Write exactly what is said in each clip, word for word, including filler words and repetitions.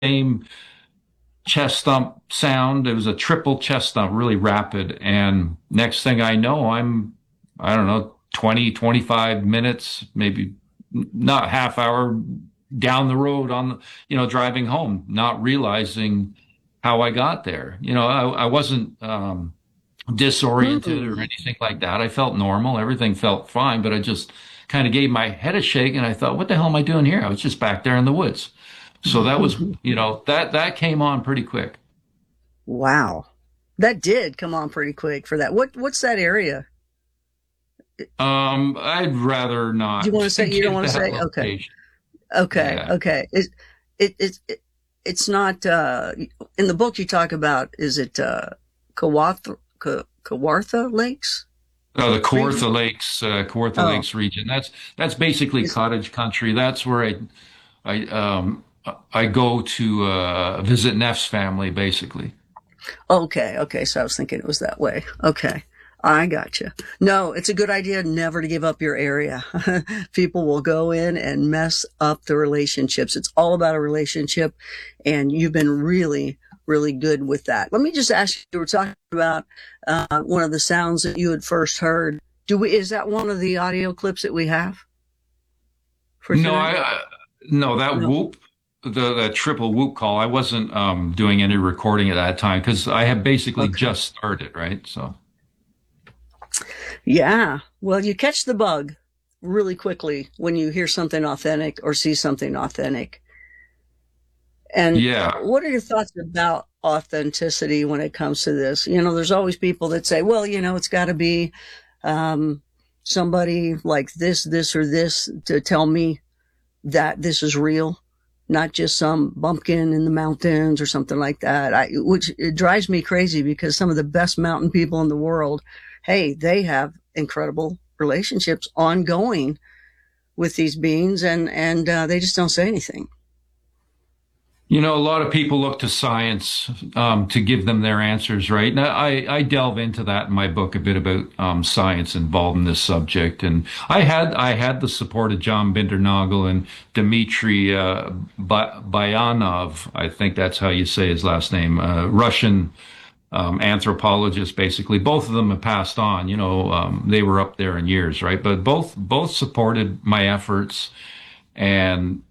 same chest thump sound. It was a triple chest thump, really rapid. And next thing I know, I'm, I don't know, twenty, twenty-five minutes, maybe not half hour down the road on the, you know, driving home, not realizing how I got there. You know, I, I wasn't um, disoriented or Hmm. anything like that. I felt normal. Everything felt fine, but I just kind of gave my head a shake and I thought, what the hell am I doing here? I was just back there in the woods. So that was, you know, that that came on pretty quick. Wow. That did come on pretty quick for that. What what's that area? Um, I'd rather Do you want to not say you don't give want to that say? Okay. location. Okay. Yeah. Okay. It it it, it it's not uh in the book you talk about, is it uh Kawartha Ka- Kawartha Lakes Uh, the region? Kawartha Lakes, uh, Kawartha Oh, Lakes region. That's that's basically is cottage country. That's where I I um I go to uh visit Neff's family, basically. okay. Okay. So I was thinking it was that way. Okay. I gotcha. No, it's a good idea never to give up your area. People will go in and mess up the relationships. It's all about a relationship, and you've been really, really good with that. Let me just ask you, you were talking about uh, one of the sounds that you had first heard. Do we, is that one of the audio clips that we have for No, tonight? I, I no that No. whoop, the that triple whoop call. I wasn't um doing any recording at that time because I had basically Okay. just started, right? So Yeah. Well, you catch the bug really quickly when you hear something authentic or see something authentic. And yeah. what are your thoughts about authenticity when it comes to this? You know, there's always people that say, well, you know, it's got to be um, somebody like this, this, or this to tell me that this is real, not just some bumpkin in the mountains or something like that. I, which it drives me crazy because some of the best mountain people in the world, hey, they have incredible relationships ongoing with these beings, and and uh, they just don't say anything. You know, a lot of people look to science um, to give them their answers, right? And I, I delve into that in my book a bit about um, science involved in this subject. And I had I had the support of John Bindernagel and Dmitry uh, Bayanov. I think that's how you say his last name. Uh, Russian um, anthropologist, basically. Both of them have passed on. You know, um, they were up there in years, right? But both both supported my efforts, and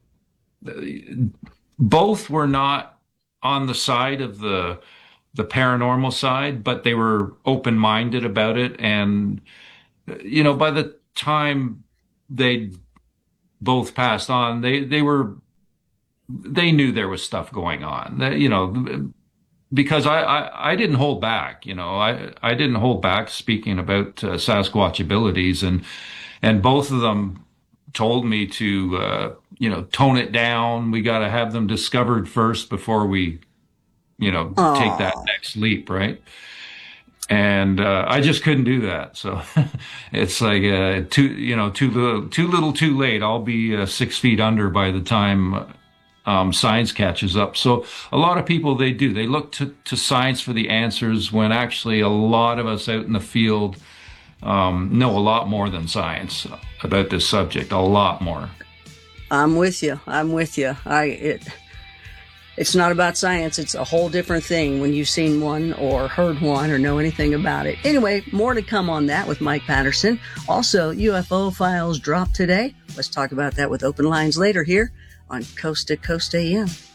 both were not on the side of the the paranormal side, but they were open-minded about it. And you know, by the time they both passed on, they they were they knew there was stuff going on. That, you know, because I, I I didn't hold back. You know, I I didn't hold back speaking about uh, Sasquatch abilities, and and both of them told me to uh, you know, tone it down. We got to have them discovered first before we, you know, take that Oh, next leap, right? And uh, I just couldn't do that. So it's like uh, too, you know, too little, too little, too late. I'll be uh, six feet under by the time um, science catches up. So a lot of people, they do, they look to, to science for the answers when actually a lot of us out in the field um, know a lot more than science about this subject, a lot more. I'm with you. I'm with you. I it it's not about science. It's a whole different thing when you've seen one or heard one or know anything about it. Anyway, more to come on that with Mike Patterson. Also, U F O files dropped today. Let's talk about that with open lines later here on Coast to Coast A M.